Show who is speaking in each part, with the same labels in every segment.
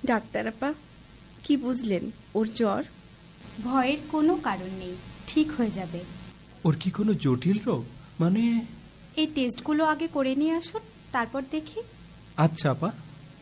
Speaker 1: Doctor আপা, কি বুঝলেন? ওর জ্বর?
Speaker 2: ভয়ের কোনো কারণ নেই, ঠিক হয়ে যাবে।
Speaker 3: ওর কি কোনো জটিল রোগ? মানে
Speaker 2: এই টেস্টগুলো আগে করে নিয়ে আসুন, তারপর দেখি।
Speaker 3: আচ্ছা আপা।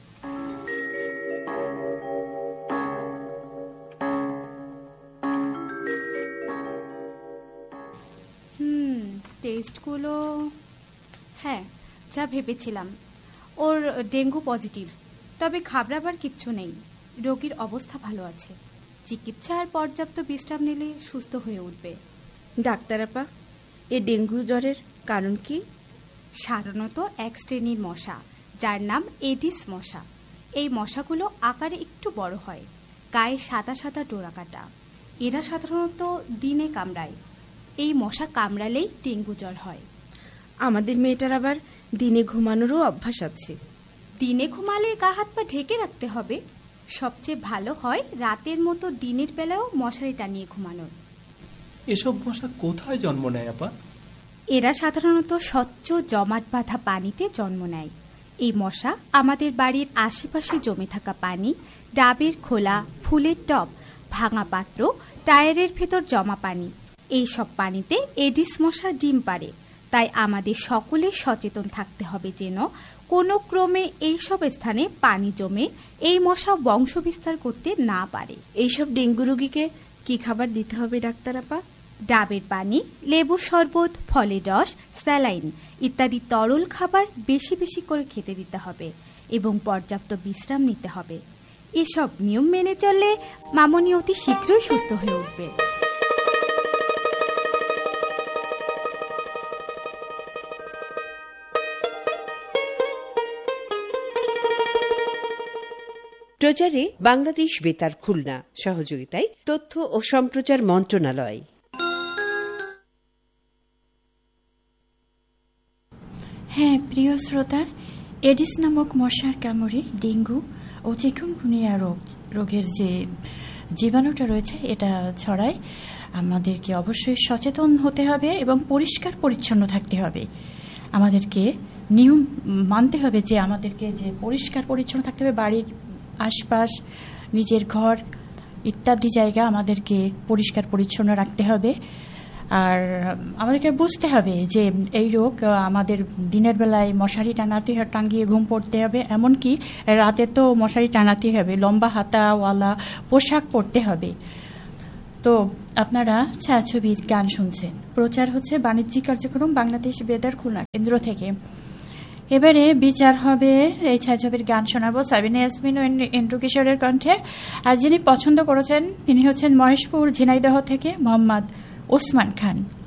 Speaker 2: টেস্টগুলো হ্যাঁ, যা ভেবেছিলাম। ওর ডেঙ্গু পজিটিভ, তবে ঘাবড়াবার কিচ্ছু নেই। রোগীর অবস্থা ভালো আছে। চিকিৎসা আর পর্যাপ্ত বিশ্রাম নিলে সুস্থ হয়ে উঠবে।
Speaker 1: ডাক্তার আপা, এ ডেঙ্গু জ্বরের কারণ কি?
Speaker 2: সাধারণত এক শ্রেণীর মশা, যার নাম এডিস মশা। এই মশাগুলো আকারে একটু বড় হয়, গায়ে সাদা সাদা ডোরা কাটা। এরা সাধারণত দিনে কামড়ায়। এই মশা কামড়ালেই ডেঙ্গু জ্বর হয়।
Speaker 1: আমাদের মেয়েটার আবার দিনে ঘুমানোরও অভ্যাস আছে।
Speaker 2: দিনে ঘুমালে গা হাত পা ঢেকে রাখতে হবে। সবচেয়ে ভালো হয় রাতের মতো দিনের বেলাও মশারি টানিয়ে ঘুমানোর।
Speaker 3: এসব মশা কোথায় জন্ম নেয় আপা?
Speaker 2: এরা সাধারণত স্বচ্ছ জমাট বাঁধা পানিতে জন্ম নেয়। এই মশা আমাদের বাড়ির আশেপাশে জমে থাকা পানি, ডাবের খোলা, ফুলের টব, ভাঙা পাত্র, টায়ারের ভেতর জমা পানি, এই সব পানিতে এডিস মশা ডিম পাড়ে। তাই আমাদের সকলে সচেতন থাকতে হবে যেন কোনো ক্রমে এইসব স্থানে পানি জমে এই মশা বংশ বিস্তার করতে না পারে।
Speaker 1: এইসব ডেঙ্গু রোগীকে কি খাবার দিতে হবে ডাক্তার আপা?
Speaker 2: ডাবের পানি, লেবুর শরবত, ফলের রস, স্যালাইন ইত্যাদি তরল খাবার বেশি বেশি করে খেতে দিতে হবে এবং পর্যাপ্ত বিশ্রাম নিতে হবে। এসব নিয়ম মেনে চললে মামনি অতি শীঘ্রই সুস্থ হয়ে উঠবে।
Speaker 4: প্রচারে বাংলাদেশ বেতার খুলনা, সহযোগিতায় তথ্য ও সম্প্রচার মন্ত্রণালয়।
Speaker 5: হ্যাঁ প্রিয় শ্রোতা, এডিস নামক মশার কামড়ে ডেঙ্গু ও চিকুনগুনিয়া রোগের যে জীবাণুটা রয়েছে এটা ছড়ায়। আমাদেরকে অবশ্যই সচেতন হতে হবে এবং পরিষ্কার পরিচ্ছন্ন থাকতে হবে। আমাদেরকে নিয়ম মানতে হবে যে আমাদেরকে যে পরিষ্কার পরিচ্ছন্ন থাকতে হবে। বাড়ির আশপাশ, নিজের ঘর ইত্যাদি জায়গা আমাদেরকে পরিষ্কার পরিচ্ছন্ন রাখতে হবে। আর আমাদেরকে বুঝতে হবে যে এই রোগ আমাদের দিনের বেলায় মশারি টাঙিয়ে ঘুম পড়তে হবে, এমনকি রাতে তো মশারি টানাতে হবে। লম্বা হাতাওয়ালা পোশাক পরতে হবে। তো আপনারা ছায়াছবির গান শুনছেন। প্রচার হচ্ছে বাণিজ্যিক কার্যক্রম বাংলাদেশ বেতার খুলনা কেন্দ্র থেকে। এবারে বিচার হবে, এই ছায়াছবির গান শোনাবো সাবিনা ইয়াসমিন ও এন্ড্রু কিশোরের কণ্ঠে। আর যিনি পছন্দ করেছেন তিনি হচ্ছেন মহেশপুর ঝিনাইদহ থেকে মোহাম্মদ ওসমান খান।